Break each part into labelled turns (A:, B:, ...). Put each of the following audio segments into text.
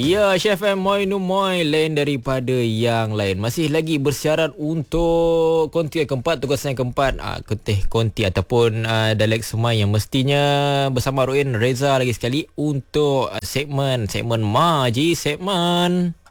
A: Ya, Chef M Moi Numoy lain daripada yang lain. Masih lagi bersyarat untuk konti yang keempat, tugas yang keempat, konti ataupun dialek Semai yang mestinya bersama Ruin Reza lagi sekali untuk segmen segmen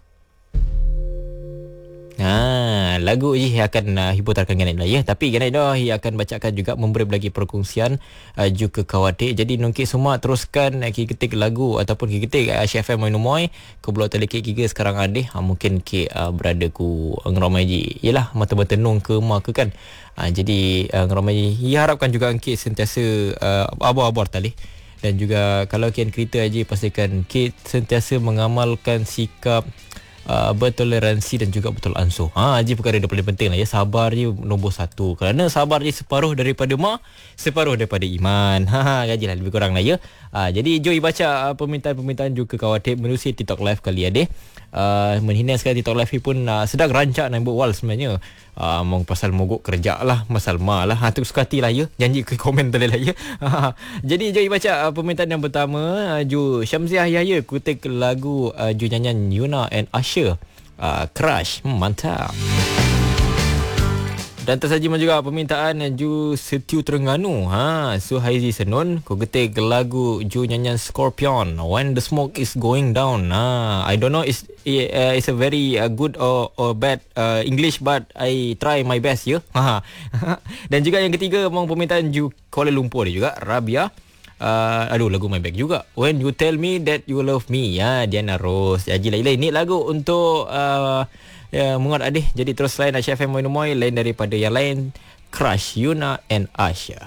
A: lagu je akan hipotarkan Ganaidah ya. Tapi Ganaidah akan bacakan juga memberi lagi perkongsian juga kawatir. Jadi nungkit semua teruskan ketik lagu ataupun ketik Chef M Moy ke Pulau Telekek Giga sekarang ada. Mungkin ke berada ku ngeramai ji. Yalah mata-mata nung ke mak ke kan. Jadi ngeramai ya harapkan juga ke sentiasa abar-abar tali. Dan juga kalau kian kereta aja pastikan ke sentiasa mengamalkan sikap bertoleransi dan juga betul ansur. Haji perkara yang paling penting lah ya. Sabar je nombor satu. Kerana sabar je separuh daripada mak, separuh daripada iman. Gaji lah lebih kurang lah ya. Jadi jom baca permintaan-permintaan juga khawatir menerusi TikTok live kali ada. Menghina sekali TikTok live ni pun sedang rancak nak buat wall sebenarnya. Mau pasal mogok kerja lah, pasal ma lah. Tu suka hati lah ya. Janji ke komen tadi lah ya. Jadi jom baca permintaan yang pertama. Ju Syamsiah Yahya kutik lagu Ju nyanyian Yuna and Asher, Crush. Mantap. Dan tersaji juga permintaan Ju Setiu Terengganu. Suhaizi Senun ku getik lagu Ju nyanyian Scorpion, When the Smoke is Going Down. I don't know it's a very good or bad English, but I try my best ya. Dan juga yang ketiga memang permintaan Ju Kuala Lumpur juga, Rabia. Lagu My Bag juga, When You Tell Me That You Love Me. Diana Rose. Jadi ini lagu untuk mengat adih. Jadi terus lain Chef M Moy lain daripada yang lain, Crush, Yuna and Asha.